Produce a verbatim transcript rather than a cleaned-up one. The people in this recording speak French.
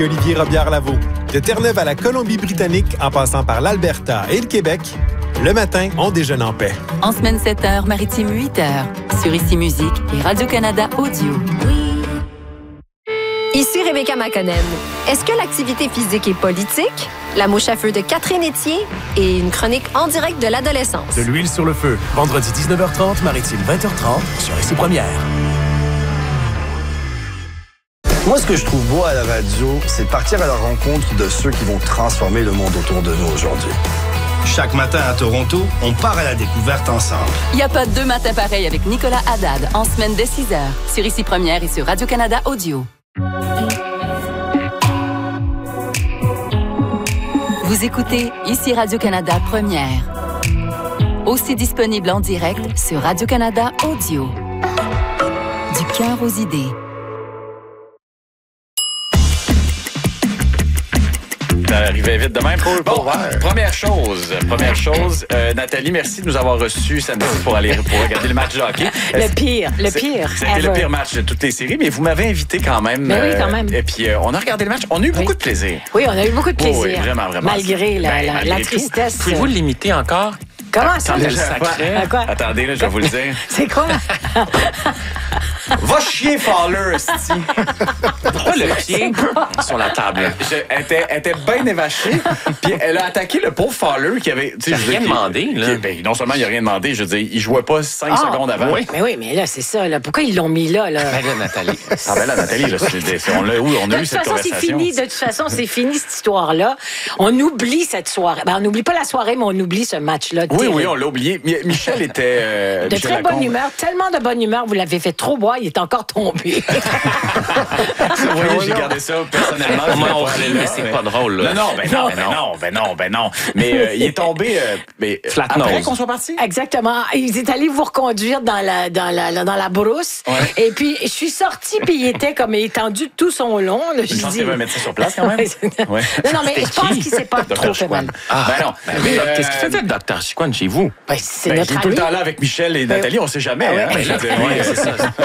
Olivier Robillard-Lavaux. De Terre-Neuve à la Colombie-Britannique, en passant par l'Alberta et le Québec, le matin, on déjeune en paix. En semaine sept heures, maritime huit heures. Sur Ici Musique et Radio-Canada Audio. Oui. Ici Rebecca McConnell. Est-ce que l'activité physique est politique? La mouche à feu de Catherine Etier et une chronique en direct de l'adolescence. De l'huile sur le feu. Vendredi dix-neuf heures trente, maritime vingt heures trente, sur Ici Première. Moi, ce que je trouve beau à la radio, c'est de partir à la rencontre de ceux qui vont transformer le monde autour de nous aujourd'hui. Chaque matin à Toronto, on part à la découverte ensemble. Il n'y a pas deux matins pareils avec Nicolas Haddad en semaine dès six heures. Sur Ici Première et sur Radio-Canada Audio. Vous écoutez Ici Radio-Canada Première. Aussi disponible en direct sur Radio-Canada Audio. Du cœur aux idées. Ça arrivait vite de même. Pour, bon, première chose, première chose, euh, Nathalie, merci de nous avoir reçus samedi pour aller pour regarder le match de hockey. Le pire, le pire. C'était le pire match de toutes les séries, mais vous m'avez invité quand même. Mais oui, quand même. Euh, et puis, euh, on a regardé le match. On a eu beaucoup oui. de plaisir. Oui, on a eu beaucoup de plaisir. Oh, oui, vraiment, vraiment. Malgré la, ben, la, malgré la tristesse. Tout. Pouvez-vous limiter encore? Comment ça? Le sacré. À quoi? Attendez, là, je vais vous le dire. C'est quoi? Va chier, Fowler, esti. Pourquoi le pied sur la table? Je, elle, était, elle était bien évachée, puis elle a attaqué le pauvre Fowler qui avait... Il n'a rien qui, demandé, là. Qui, ben, non seulement il n'a rien demandé, je veux dire, il jouait pas cinq ah, secondes avant. Oui. Mais oui, mais là, c'est ça, là. Pourquoi ils l'ont mis là, là? Ben là, Nathalie. Ah ben là, Nathalie, là, c'est, c'est, on, a, oui, on a eu cette conversation. C'est fini, de toute façon, c'est fini, cette histoire-là. On oublie cette soirée. Ben, on n'oublie pas la soirée, mais on oublie ce match-là. Oui, oui, on l'a oublié. Michel était... Euh, de Michel très Lacombe. bonne humeur, tellement de bonne humeur, vous l'avez fait trop boire, il est encore tombé. Vous voyez, j'ai gardé ça personnellement. Moi, on rit, mais c'est pas drôle. Là. Non, non, ben non, ben non, ben non, ben non. Mais euh, il est tombé euh, mais, flat après nose. qu'on soit parti. Exactement. Il est allé vous reconduire dans la, dans la, dans la brousse. Ouais. Et puis, je suis sortie, puis il était comme étendu tout son long. Là, je pense dis... qu'il va mettre ça sur place quand même. Ouais. Non, non, mais je pense qu'il s'est pas trop fait mal. Ah, ben non. Ben, mais, euh, qu'est-ce qu'il faisait, le docteur Chiquan, chez vous? Ben, c'est ben, notre il est tout le temps là avec Michel et Nathalie, on sait jamais. Ah ouais, hein, ben, je veux dire, ouais, c'est ça.